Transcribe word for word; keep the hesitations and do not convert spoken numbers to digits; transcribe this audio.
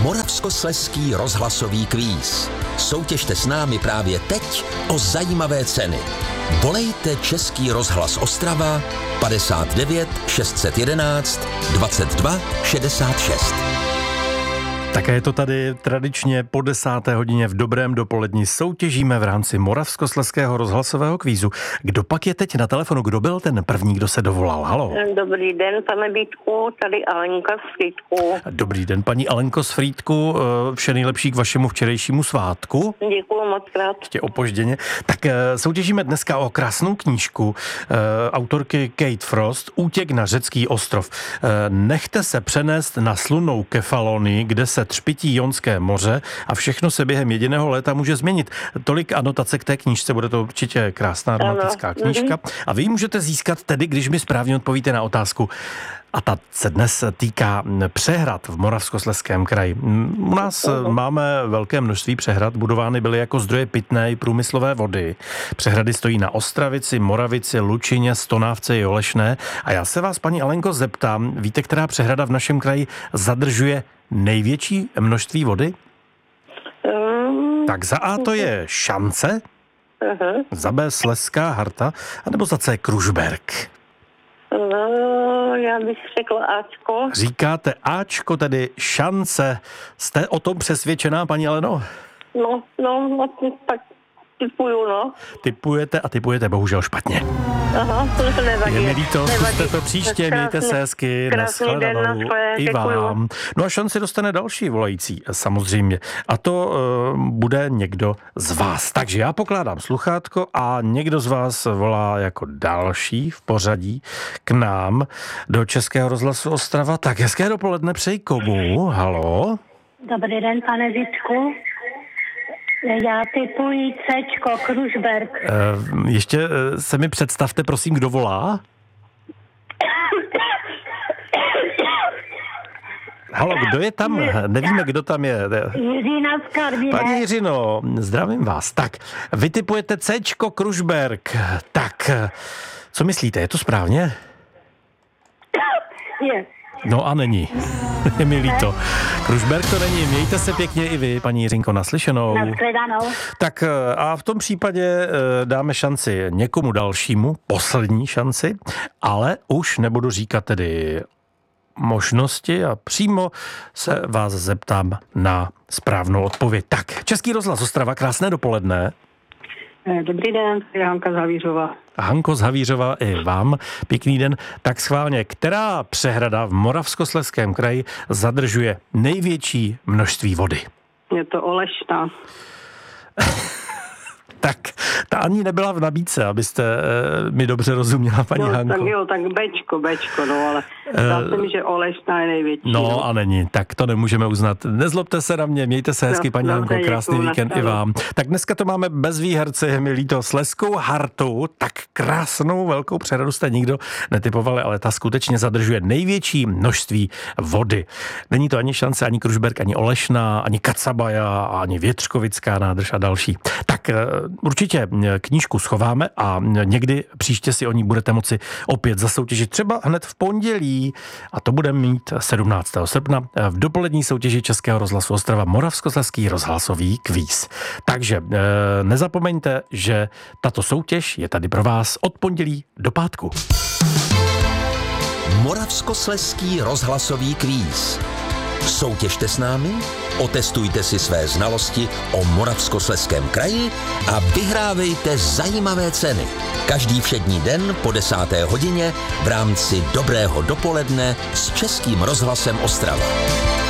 Moravskoslezský rozhlasový kvíz. Soutěžte s námi právě teď o zajímavé ceny. Volejte Český rozhlas Ostrava padesát devět šest set jedenáct dvacet dva šedesát šest. Také je to tady tradičně po desáté hodině v dobrém dopoledni. Soutěžíme v rámci Moravskoslezského rozhlasového kvízu. Kdo pak je teď na telefonu? Kdo byl ten první, kdo se dovolal? Haló. Dobrý den, pane Vítku, tady Alenka z Frýdku. Dobrý den, paní Alenko z Frýdku. Vše nejlepší k vašemu včerejšímu svátku. Děkuju moc krát. Ještě opožděně. Tak soutěžíme dneska o krásnou knížku autorky Kate Frost, Útěk na řecký ostrov. Nechte se přenést na slunnou Kefalonii, kde se třpytí Jonské moře a všechno se během jediného léta může změnit. Tolik anotace k té knížce, bude to určitě krásná romantická knížka. A vy můžete získat tedy, když mi správně odpovíte na otázku. A ta se dnes týká přehrad v Moravskoslezském kraji. U nás máme velké množství přehrad, budovány byly jako zdroje pitné i průmyslové vody. Přehrady stojí na Ostravici, Moravici, Lučině, Stonávce i Olešné. A já se vás, paní Alenko, zeptám, víte, která přehrada v našem kraji zadržuje největší množství vody? Um, tak za A to je Šance, uh-huh. za B Slezská Harta, anebo za C Kružberk. No, já bych řekla Ačko. Říkáte Ačko, tedy Šance. Jste o tom přesvědčená, paní Aleno? No, no, no, tak typuju, no. Typujete a typujete bohužel špatně. Aha, to nevadí. Je mi líto, zkuste to příště, Krásný, mějte se hezky, krásný den, naschle, i vám. No a šanci dostane další volající, samozřejmě. A to uh, bude někdo z vás. Takže já pokládám sluchátko a někdo z vás volá jako další v pořadí k nám do Českého rozhlasu Ostrava. Tak hezké dopoledne, přeji komu? Haló? Dobrý den, pane Vítku. Já typuji Cčko, Kružberk. Uh, ještě uh, se mi představte, prosím, kdo volá? Halo, kdo je tam? Nevíme, kdo tam je. Jiřina z Karviné. Paní Jiřino, zdravím vás. Tak, vy typujete Cčko, Kružberk. Tak, co myslíte, je to správně? Je. No a není. Je mi líto. Kružberk to není. Mějte se pěkně i vy, paní Jiřinko, naslyšenou. Nashledanou. Tak a v tom případě dáme šanci někomu dalšímu, poslední šanci, ale už nebudu říkat tedy možnosti a přímo se vás zeptám na správnou odpověď. Tak, Český rozhlas Ostrava, krásné dopoledne. Dobrý den, je Hanka z Havířova. Hanko z Havířova, i vám pěkný den. Tak schválně, která přehrada v Moravskoslezském kraji zadržuje největší množství vody? Je to Olešná. Tak, ta ani nebyla v nabídce, abyste e, mi dobře rozuměla, paní no, Hanko. Tak jo, tak Bčko, Bčko, no, ale zdá se mi, že Olešná je největší. No, no a není, tak to nemůžeme uznat. Nezlobte se na mě, mějte se hezky, no, paní no, Hanko, krásný děkuju, víkend i vám. Tak dneska to máme bez výherce, je mi líto, Slezskou Hartu, tak krásnou velkou přehradu jste nikdo netypovali, ale ta skutečně zadržuje největší množství vody. Není to ani Šance, ani Kružberk, ani Olešná, ani Kacabaja, ani Větřkovická nádrž a další. Tak určitě knížku schováme a někdy příště si o ní budete moci opět zasoutěžit, třeba hned v pondělí, a to budeme mít sedmnáctého srpna v dopolední soutěži Českého rozhlasu Ostrava Moravskoslezský rozhlasový kvíz. Takže nezapomeňte, že tato soutěž je tady pro vás od pondělí do pátku. Moravskoslezský rozhlasový kvíz. Soutěžte s námi, otestujte si své znalosti o Moravskoslezském kraji a vyhrávejte zajímavé ceny. Každý všední den po desáté hodině v rámci Dobrého dopoledne s Českým rozhlasem Ostrava.